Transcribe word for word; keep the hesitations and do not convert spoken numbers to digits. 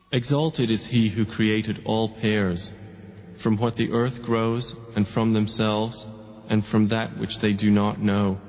Exalted is He who created all pairs, from what the earth grows and from themselves and from that which they do not know.